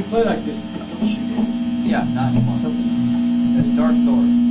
play like this ocean is Yeah, not anymore. something else. There's Dark Thor.